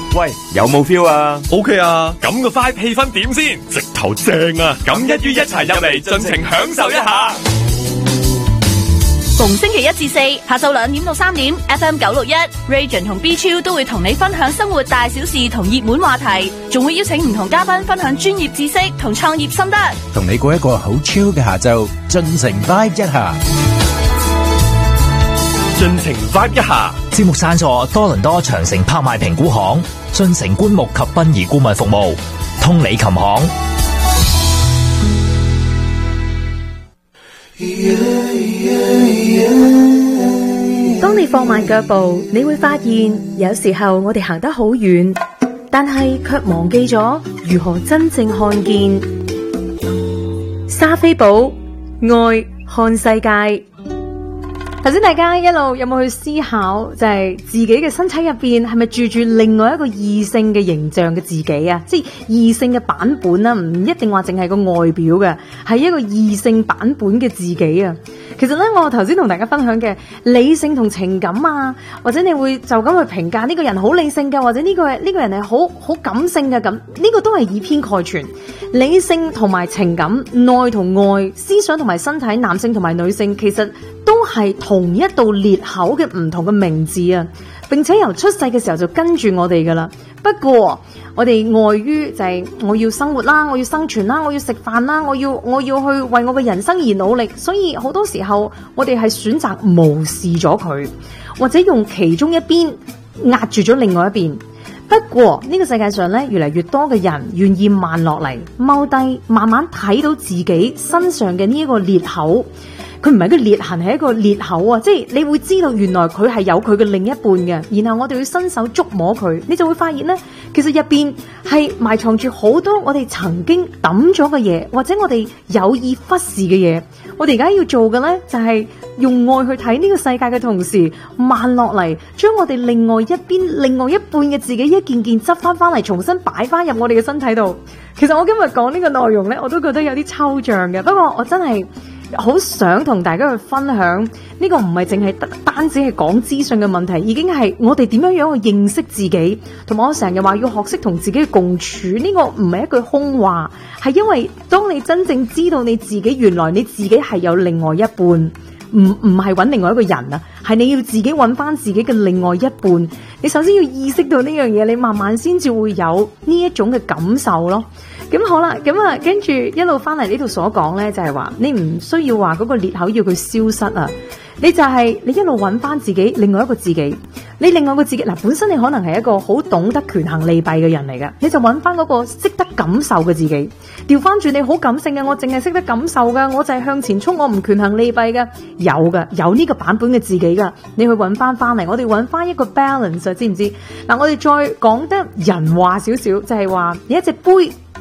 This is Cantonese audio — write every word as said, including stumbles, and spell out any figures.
喂，有冇 feel 啊 ？OK 啊，咁個 vibe 氣氛點先？直頭正啊！咁一於一齊入嚟，盡情享受一下。 逢星期一至四下晝兩點到三點 ，F M 九六一 Region 同 B 超都會同你分享生活大小事同熱門話題，仲會邀請唔同嘉賓分享專業知識同創業心得， 同你過一個好 chill 嘅下晝，盡情 vibe 一下。 盡情 vibe 一下。 節目贊助多倫多長城拍賣評估行、進城棺木及殯儀顧問服務、通理琴行。 當你放慢腳步，你會發現有時候我哋行得好遠，但係卻忘記咗如何真正看見。莎菲寶愛看世界。頭先大家一路有冇去思考，就係自己嘅身體入邊係咪住住另外一個異性嘅形象嘅自己啊？即係異性嘅版本啦，唔一定話淨係個外表嘅，係一個異性版本嘅自己啊。其實咧，我頭先同大家分享嘅理性同情感啊，或者你會就咁去評價呢個人好理性嘅，或者呢個呢個人係好好感性嘅，咁呢個都係以偏概全。理性同埋情感，內同外，思想同埋身體，男性同埋女性，其實都係同一道裂口嘅唔同嘅名字啊，並且由出世嘅時候就跟住我哋噶啦。不過我哋礙於就係我要生活啦，我要生存啦，我要食飯啦，我要我要去為我嘅人生而努力，所以好多時候我哋係選擇無視咗佢，或者用其中一邊壓住咗另外一邊。不過呢個世界上咧，越嚟越多嘅人願意慢落嚟，踎低，慢慢睇到自己身上嘅呢一個裂口。佢唔係一個裂痕，係一個裂口啊！即係你會知道原來佢係有佢嘅另一半嘅，然後我哋要伸手觸摸佢，你就會發現呢，其實入邊係埋藏住好多我哋曾經抌咗嘅嘢，或者我哋有意忽視嘅嘢。我哋而家要做嘅呢，就係用愛去睇呢個世界嘅同時，慢落嚟，將我哋另外一邊、另外一半嘅自己一件件執翻翻嚟，重新擺翻入我哋嘅身體度。其實我今日講呢個內容呢，我都覺得有啲抽象嘅，不過我真係好想同大家去分享，呢個唔係淨係單止係講資訊嘅問題，已經係我哋點樣樣去認識自己，同埋我成日話要學識同自己共處，呢個唔係一句空話，係因為當你真正知道你自己，原來你自己係有另外一半，唔唔係揾另外一個人啊，係你要自己揾翻自己嘅另外一半。你首先要意識到呢樣嘢，你慢慢先至會有呢一種嘅感受咯。咁好啦，咁啊，跟住一路翻嚟呢度所講呢，就係話你唔需要話嗰個裂口要佢消失啊，你就係你一路揾翻自己另外一個自己，你另外一個自己嗱，本身你可能係一個好懂得權衡利弊嘅人嚟嘅，你就揾翻嗰個識得感受嘅自己。調翻轉你好感性嘅，我淨係識得感受噶，我就係向前衝，我唔權衡利弊噶，有噶，有呢個版本嘅自己噶，你去揾翻翻嚟，我哋揾翻一個 balance，知唔知？嗱，我哋再講得人話少少，就係話你一隻杯。